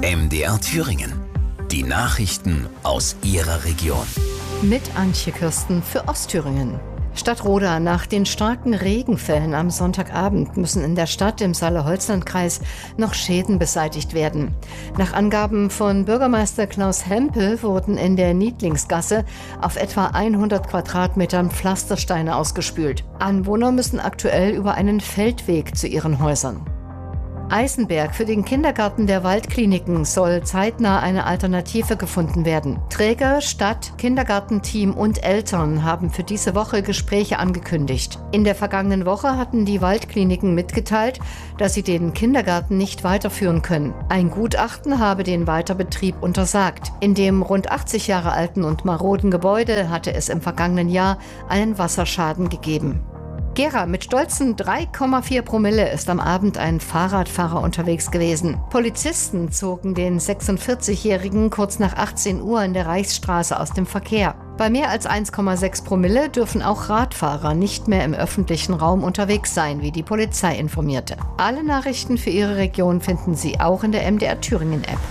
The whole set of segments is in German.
MDR Thüringen. Die Nachrichten aus Ihrer Region. Mit Antje Kirsten für Ostthüringen. Stadtroda: Nach den starken Regenfällen am Sonntagabend müssen in der Stadt im Saale-Holzland-Kreis noch Schäden beseitigt werden. Nach Angaben von Bürgermeister Klaus Hempel wurden in der Niedlingsgasse auf etwa 100 Quadratmetern Pflastersteine ausgespült. Anwohner müssen aktuell über einen Feldweg zu ihren Häusern. Eisenberg: Für den Kindergarten der Waldkliniken soll zeitnah eine Alternative gefunden werden. Träger, Stadt, Kindergartenteam und Eltern haben für diese Woche Gespräche angekündigt. In der vergangenen Woche hatten die Waldkliniken mitgeteilt, dass sie den Kindergarten nicht weiterführen können. Ein Gutachten habe den Weiterbetrieb untersagt. In dem rund 80 Jahre alten und maroden Gebäude hatte es im vergangenen Jahr einen Wasserschaden gegeben. Gera: Mit stolzen 3,4 Promille ist am Abend ein Fahrradfahrer unterwegs gewesen. Polizisten zogen den 46-Jährigen kurz nach 18 Uhr in der Reichsstraße aus dem Verkehr. Bei mehr als 1,6 Promille dürfen auch Radfahrer nicht mehr im öffentlichen Raum unterwegs sein, wie die Polizei informierte. Alle Nachrichten für Ihre Region finden Sie auch in der MDR Thüringen App.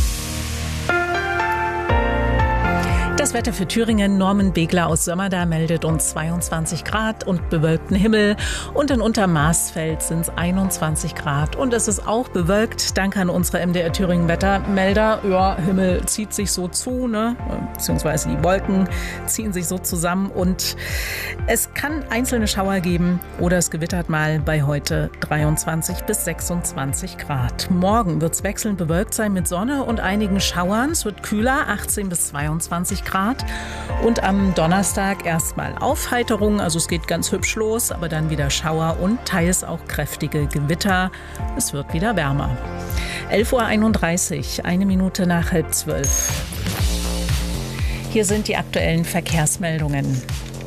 Das Wetter für Thüringen: Norman Begler aus Sömmerda meldet uns 22 Grad und bewölkten Himmel. Und in Untermaßfeld sind es 21 Grad. Und es ist auch bewölkt. Danke an unsere MDR Thüringen Wettermelder. Ja, Himmel zieht sich so zu, ne? Beziehungsweise die Wolken ziehen sich so zusammen. Und es kann einzelne Schauer geben oder es gewittert mal bei heute 23 bis 26 Grad. Morgen wird es wechselnd bewölkt sein mit Sonne und einigen Schauern. Es wird kühler, 18 bis 22 Grad. Und am Donnerstag erstmal Aufheiterung, also es geht ganz hübsch los, aber dann wieder Schauer und teils auch kräftige Gewitter. Es wird wieder wärmer. 11:31 Uhr, 1 Minute nach 11:30. Hier sind die aktuellen Verkehrsmeldungen.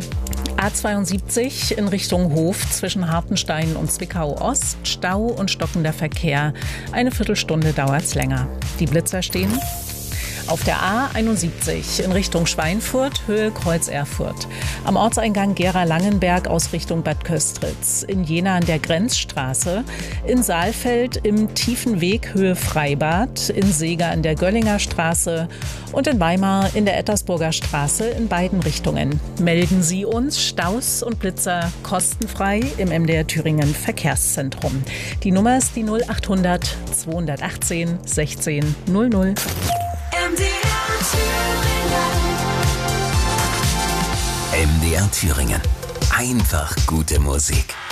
A72 in Richtung Hof zwischen Hartenstein und Zwickau Ost, Stau und stockender Verkehr. Eine Viertelstunde dauert's länger. Die Blitzer stehen auf der A71 in Richtung Schweinfurt, Höhe Kreuz Erfurt. Am Ortseingang Gera-Langenberg aus Richtung Bad Köstritz. In Jena an der Grenzstraße. In Saalfeld im Tiefen Weg Höhe Freibad. In Seeger an der Göllinger Straße. Und in Weimar in der Ettersburger Straße in beiden Richtungen. Melden Sie uns Staus und Blitzer kostenfrei im MDR Thüringen Verkehrszentrum. Die Nummer ist die 0800 218 16 00. MDR Thüringen. Einfach gute Musik.